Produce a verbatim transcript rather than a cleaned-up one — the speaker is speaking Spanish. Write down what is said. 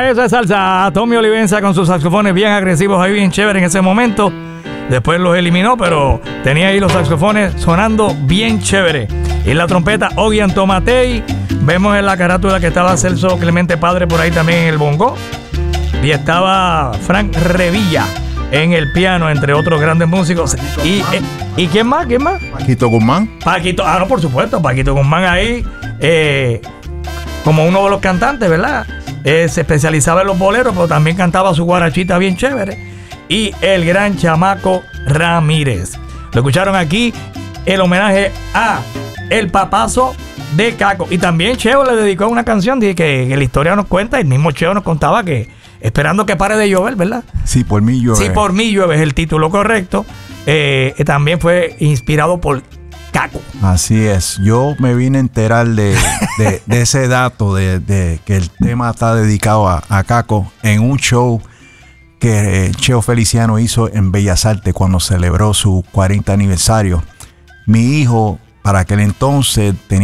Eso es salsa. Tommy Olivenza con sus saxofones bien agresivos ahí, bien chévere en ese momento. Después los eliminó, pero tenía ahí los saxofones sonando bien chévere. Y la trompeta, Ogian Tomatei. Vemos en la carátula que estaba Celso Clemente Padre por ahí también en el bongo. Y estaba Frank Revilla en el piano, entre otros grandes músicos. ¿Y, eh, ¿y quién más? ¿Quién más? Paquito Guzmán. Paquito, ah, no, por supuesto, Paquito Guzmán ahí, eh, como uno de los cantantes, ¿verdad? Eh, se especializaba en los boleros, pero también cantaba su guarachita bien chévere. Y el gran Chamaco Ramírez. Lo escucharon aquí, el homenaje a el papazo de Caco. Y también Cheo le dedicó una canción que, que la historia nos cuenta, el mismo Cheo nos contaba que esperando que pare de llover, ¿verdad? Sí, por mí llueve. Sí, por mí llueve es el título correcto. Eh, también fue inspirado por Caco. Así es. Yo me vine a enterar de, de, de ese dato, de, de que el tema está dedicado a, a Caco en un show que eh, Cheo Feliciano hizo en Bellas Artes cuando celebró su cuarenta aniversario. Mi hijo, para aquel entonces, tenía